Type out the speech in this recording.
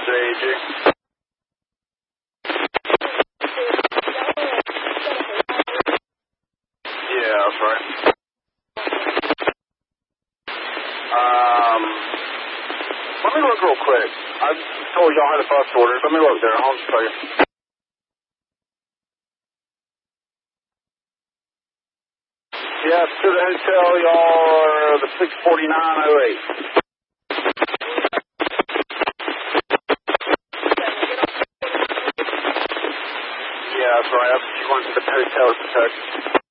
AJ. Yeah, that's right. Let me look real quick. I told y'all how to bus orders. Let me look there. Hold on a second. Yeah, to the hotel, y'all are the 64908. Yeah, that's right. You went to the hotel reception.